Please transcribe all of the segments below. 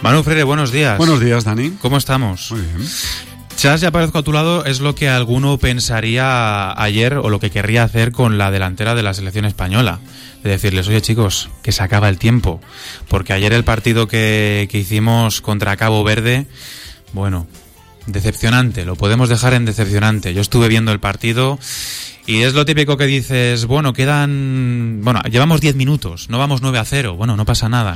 Manu Freire, buenos días. Buenos días, Dani. ¿Cómo estamos? Muy bien. Chas, ya aparezco a tu lado, es lo que alguno pensaría ayer o lo que querría hacer con la delantera de la selección española. De decirles, oye chicos, que se acaba el tiempo. Porque ayer el partido que hicimos contra Cabo Verde, bueno, decepcionante, lo podemos dejar en decepcionante. Yo estuve viendo el partido y es lo típico que dices, llevamos 10 minutos, no vamos 9-0, bueno, no pasa nada.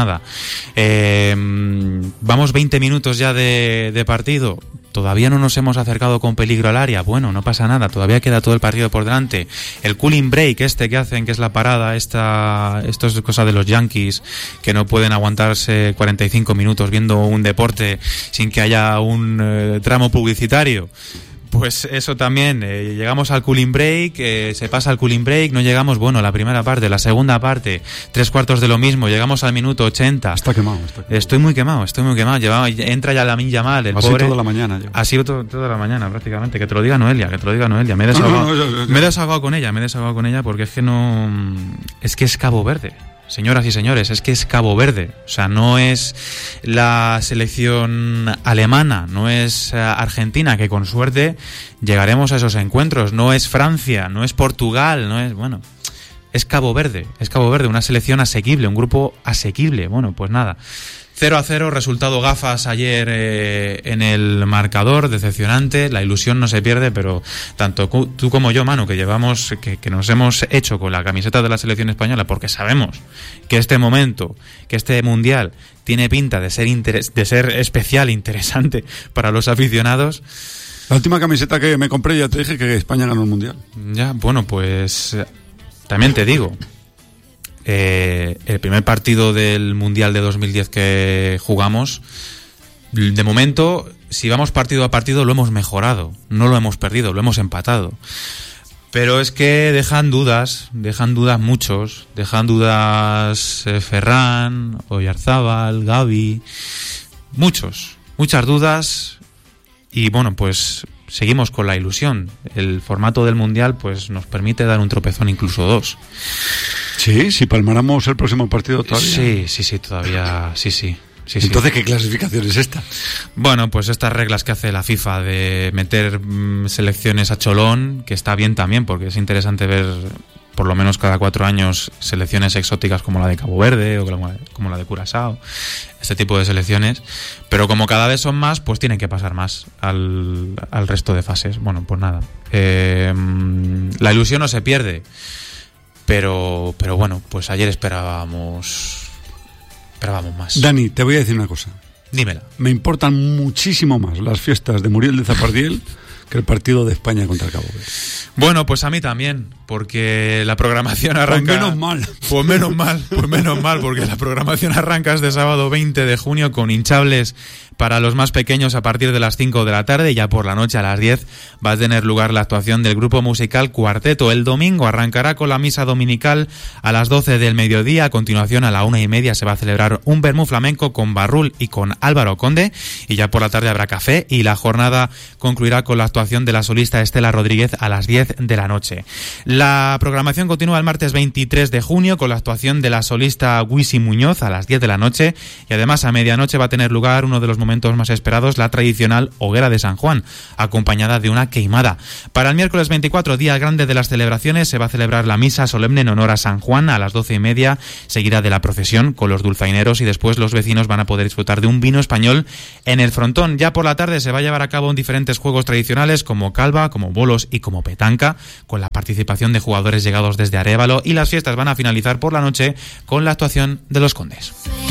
Vamos 20 minutos ya de partido, todavía no nos hemos acercado con peligro al área, bueno, no pasa nada, todavía queda todo el partido por delante. El cooling break que hacen, que es la parada, esto es cosa de los yankees, que no pueden aguantarse 45 minutos viendo un deporte sin que haya un tramo publicitario. Pues eso también, llegamos al cooling break, se pasa al cooling break, no llegamos, la primera parte, la segunda parte, 3/4 de lo mismo, llegamos al minuto 80. Está quemado. Estoy muy quemado. Entra ya Lamine Yamal, el pobre. Así toda la mañana. Ha sido toda la mañana prácticamente, que te lo diga Noelia. Me he desahogado con ella porque es que es Cabo Verde. Señoras y señores, es que es Cabo Verde. O sea, no es la selección alemana, no es Argentina, que con suerte llegaremos a esos encuentros. No es Francia, no es Portugal, es Cabo Verde. Es Cabo Verde, una selección asequible, un grupo asequible. Bueno, pues nada. 0-0, resultado gafas ayer en el marcador, decepcionante. La ilusión no se pierde, pero tanto tú como yo, Manu, que nos hemos hecho con la camiseta de la selección española, porque sabemos que este momento, que este mundial tiene pinta de ser especial, interesante para los aficionados. La última camiseta que me compré, ya te dije que España ganó el mundial. Ya, pues también te digo. El primer partido del Mundial de 2010 que jugamos, de momento, si vamos partido a partido, lo hemos mejorado, no lo hemos perdido, lo hemos empatado. Pero es que dejan dudas muchos, Ferran, Oyarzábal, Gavi, muchas dudas, y pues seguimos con la ilusión. El formato del Mundial pues nos permite dar un tropezón, incluso 2. Sí, si palmáramos el próximo partido todavía. Sí, todavía, sí. Entonces, ¿qué clasificación es esta? Bueno, pues estas reglas que hace la FIFA de meter selecciones a cholón, que está bien también, porque es interesante ver por lo menos cada 4 años selecciones exóticas como la de Cabo Verde o como la de Curazao, este tipo de selecciones, pero como cada vez son más, pues tienen que pasar más al resto de fases. Bueno, pues nada, la ilusión no se pierde, pero bueno, pues ayer esperábamos más. Dani, te voy a decir una cosa. Dímela. Me importan muchísimo más las fiestas de Muriel de Zapardiel que el partido de España contra el Cabo Verde. Bueno, pues a mí también, porque la programación arranca... Pues menos mal, porque la programación arranca este sábado 20 de junio con hinchables para los más pequeños a partir de las 5 de la tarde, y ya por la noche a las 10 va a tener lugar la actuación del grupo musical Cuarteto. El domingo arrancará con la misa dominical a las 12 del mediodía. A continuación, a la 1:30 se va a celebrar un vermú flamenco con Barrul y con Álvaro Conde, y ya por la tarde habrá café, y la jornada concluirá con la actuación de la solista Estela Rodríguez a las 10 de la noche. La programación continúa el martes 23 de junio con la actuación de la solista Wisi Muñoz a las 10 de la noche, y además a medianoche va a tener lugar uno de los momentos más esperados, la tradicional hoguera de San Juan, acompañada de una queimada. Para el miércoles 24, día grande de las celebraciones, se va a celebrar la misa solemne en honor a San Juan a las 12:30, seguida de la procesión con los dulzaineros, y después los vecinos van a poder disfrutar de un vino español en el frontón. Ya por la tarde se va a llevar a cabo diferentes juegos tradicionales como calva, como bolos y como petanca, con la participación de jugadores llegados desde Arévalo, y las fiestas van a finalizar por la noche con la actuación de Los Condes.